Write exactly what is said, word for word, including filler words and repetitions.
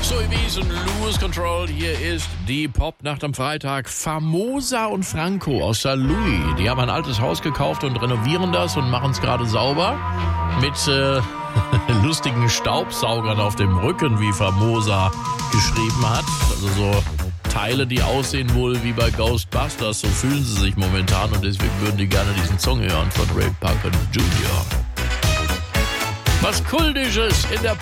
Zoe Wies und Lewis Control. Hier ist die Popnacht am Freitag. Famosa und Franco aus Saint Louis. Die haben ein altes Haus gekauft und renovieren das und machen es gerade sauber. Mit äh, lustigen Staubsaugern auf dem Rücken, wie Famosa geschrieben hat. Also so Teile, die aussehen wohl wie bei Ghostbusters. So fühlen sie sich momentan und deswegen würden die gerne diesen Song hören von Ray Parker Junior Was Kultisches in der